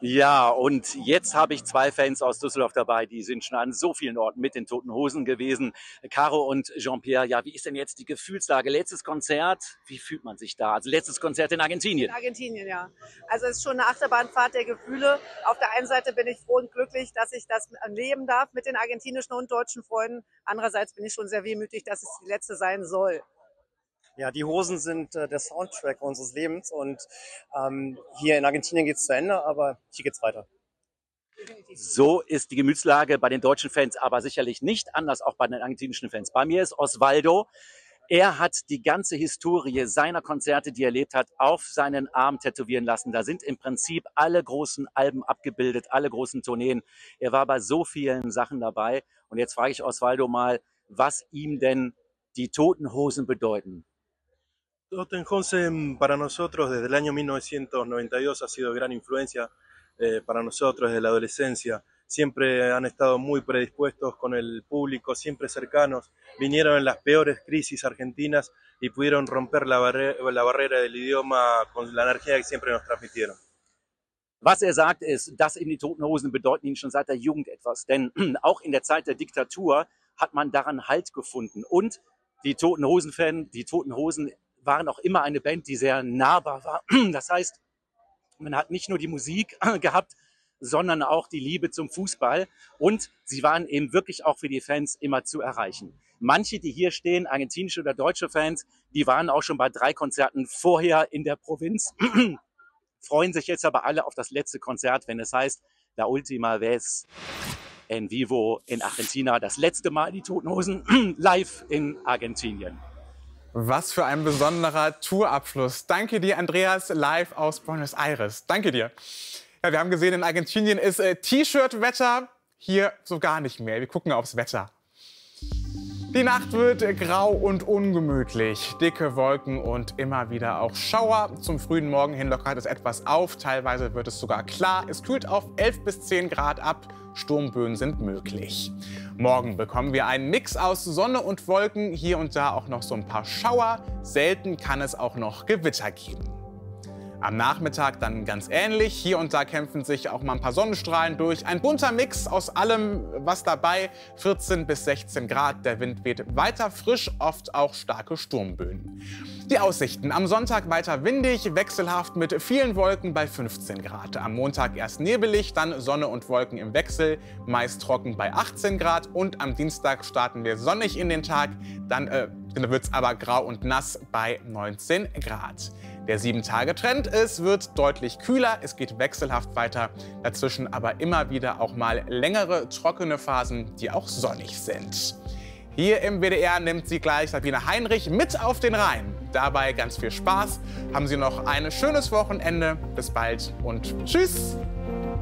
Ja, und jetzt habe ich zwei Fans aus Düsseldorf dabei, die sind schon an so vielen Orten mit den Toten Hosen gewesen. Caro und Jean-Pierre, ja, wie ist denn jetzt die Gefühlslage? Letztes Konzert, wie fühlt man sich da? Also letztes Konzert in Argentinien. In Argentinien, ja. Also es ist schon eine Achterbahnfahrt der Gefühle. Auf der einen Seite bin ich froh und glücklich, dass ich das erleben darf mit den argentinischen und deutschen Freunden. Andererseits bin ich schon sehr wehmütig, dass es die letzte sein soll. Ja, die Hosen sind der Soundtrack unseres Lebens und hier in Argentinien geht's zu Ende, aber hier geht's weiter. So ist die Gemütslage bei den deutschen Fans aber sicherlich nicht anders, auch bei den argentinischen Fans. Bei mir ist Osvaldo. Er hat die ganze Historie seiner Konzerte, die er erlebt hat, auf seinen Arm tätowieren lassen. Da sind im Prinzip alle großen Alben abgebildet, alle großen Tourneen. Er war bei so vielen Sachen dabei. Und jetzt frage ich Osvaldo mal, was ihm denn die Toten Hosen bedeuten. Toten Hosen para nosotros desde el año 1992 ha sido gran influencia para nosotros desde la adolescencia. Siempre han estado muy predispuestos con el público, siempre cercanos. Vinieron en las peores crisis argentinas y pudieron romper la barrera del idioma con la energía que siempre nos transmitieron. Was er sagt, ist, dass ihm die Toten Hosen bedeuten ihn schon seit der Jugend etwas. Denn auch in der Zeit der Diktatur hat man daran Halt gefunden. Und die Toten Hosen waren auch immer eine Band, die sehr nahbar war. Das heißt, man hat nicht nur die Musik gehabt, sondern auch die Liebe zum Fußball. Und sie waren eben wirklich auch für die Fans immer zu erreichen. Manche, die hier stehen, argentinische oder deutsche Fans, die waren auch schon bei 3 Konzerten vorher in der Provinz, freuen sich jetzt aber alle auf das letzte Konzert, wenn es heißt, La Última Vez en Vivo in Argentina. Das letzte Mal die Toten Hosen live in Argentinien. Was für ein besonderer Tourabschluss. Danke dir, Andreas, live aus Buenos Aires. Danke dir. Ja, wir haben gesehen, in Argentinien ist T-Shirt-Wetter. Hier so gar nicht mehr. Wir gucken aufs Wetter. Die Nacht wird grau und ungemütlich. Dicke Wolken und immer wieder auch Schauer. Zum frühen Morgen hin lockert es etwas auf. Teilweise wird es sogar klar. Es kühlt auf 11 bis 10 Grad ab. Sturmböen sind möglich. Morgen bekommen wir einen Mix aus Sonne und Wolken. Hier und da auch noch so ein paar Schauer. Selten kann es auch noch Gewitter geben. Am Nachmittag dann ganz ähnlich. Hier und da kämpfen sich auch mal ein paar Sonnenstrahlen durch. Ein bunter Mix aus allem, was dabei. 14 bis 16 Grad. Der Wind weht weiter frisch, oft auch starke Sturmböen. Die Aussichten: am Sonntag weiter windig, wechselhaft mit vielen Wolken bei 15 Grad. Am Montag erst nebelig, dann Sonne und Wolken im Wechsel, meist trocken bei 18 Grad. Und am Dienstag starten wir sonnig in den Tag, dann wird es aber grau und nass bei 19 Grad. Der 7-Tage-Trend: es wird deutlich kühler, es geht wechselhaft weiter, dazwischen aber immer wieder auch mal längere trockene Phasen, die auch sonnig sind. Hier im WDR nimmt Sie gleich Sabine Heinrich mit auf den Rhein. Dabei ganz viel Spaß. Haben Sie noch ein schönes Wochenende. Bis bald und tschüss!